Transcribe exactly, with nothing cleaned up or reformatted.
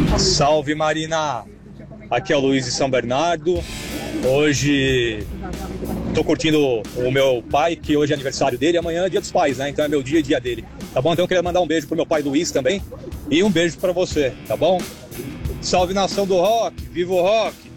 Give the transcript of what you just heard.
Salve, Marina! Aqui é o Luiz de São Bernardo. Hoje tô curtindo o meu pai, que hoje é aniversário dele, amanhã é dia dos pais, né? Então é meu dia e dia dele. Tá bom? Então eu queria mandar um beijo pro meu pai Luiz também. E um beijo pra você, tá bom? Salve, nação do rock! Viva o rock!